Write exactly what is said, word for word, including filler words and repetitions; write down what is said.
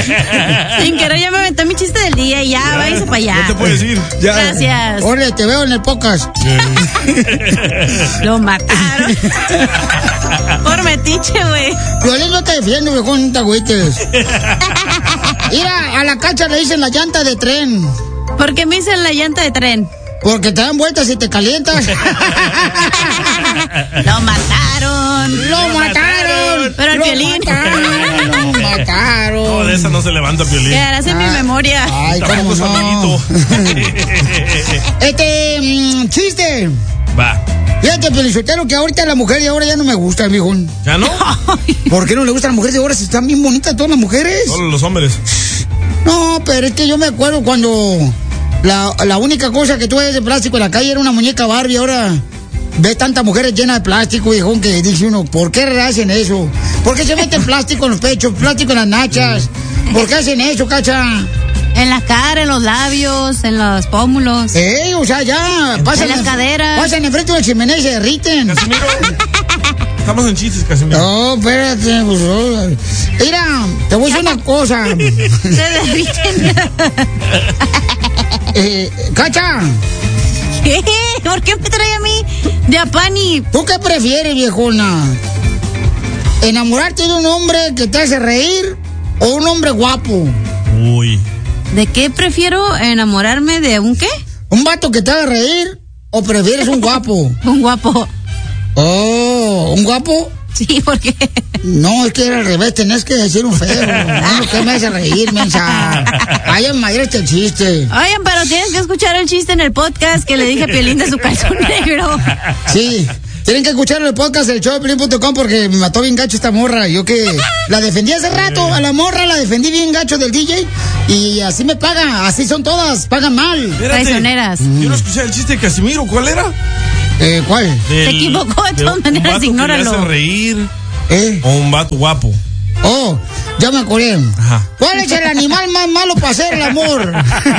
Sin querer ya me aventé mi chiste del día y ya, ya váyase para allá. No te puedes ir. Ya. Gracias. Órale, te veo en el podcast. Lo mataron. Por metiche, güey. Piolín, no te defiendo, viejo, no te agüites. Mira, a la Cacha le dicen la llanta de tren. ¿Por qué me dicen la llanta de tren? Porque te dan vueltas y te calientas. Lo mataron. ¡Lo mataron! Pero el ¡Lo Piolín. mataron! ¡Lo mataron! No, de esa no se levanta, Piolín. Quedarás en ah, mi memoria. Ay, cómo no. Este, mmm, chiste. Va. Fíjate, Pelizotero, que ahorita la mujer de ahora ya no me gusta, mijo. ¿Ya no? ¿Por qué no le gustan las mujeres de ahora si están bien bonitas todas las mujeres? Solo los hombres. No, pero es que yo me acuerdo cuando la, la única cosa que tú ves de plástico en la calle era una muñeca Barbie. Ahora ves tantas mujeres llenas de plástico, viejo, que dice uno, ¿por qué hacen eso? ¿Por qué se meten plástico en los pechos, plástico en las nachas? ¿Por qué hacen eso, Cacha? En la cara, en los labios, en los pómulos. ¡Ey! O sea, ya. Pasan en las caderas. Pasan enfrente de la chimenea y se derriten. Casimiro. Estamos en chistes, Casimiro. No, espérate. Pues, oh. Mira, te voy a decir una cosa. Se derriten. eh, Cacha. ¿Qué? ¿Por qué me trae a mí de Apani? ¿Tú qué prefieres, viejona? ¿Enamorarte de un hombre que te hace reír o un hombre guapo? Uy. ¿De qué prefiero enamorarme de un qué? ¿Un vato que te haga reír o prefieres un guapo? Un guapo. Oh, ¿un guapo? Sí, ¿por qué? No, es que era al revés, tenés que decir un feo. No, que me hace reír, mensa. Vayan, madre, este chiste. Oigan, pero tienes que escuchar el chiste en el podcast que le dije a Piolín de su calzón negro. Sí. Tienen que escuchar el podcast del show de Piolín punto com porque me mató bien gacho esta morra. Yo que la defendí hace rato, a la morra la defendí bien gacho del D J y así me paga, así son todas, pagan mal. Espérate. Traicioneras. Yo no escuché el chiste de Casimiro, ¿cuál era? Eh, ¿cuál? Del, Se equivocó, de todas de maneras, ignóralo. ¿Un vato que le hace reír ¿Eh? o un vato guapo? Oh, ya me acordé. Ajá. ¿Cuál es el animal más malo para hacer el amor?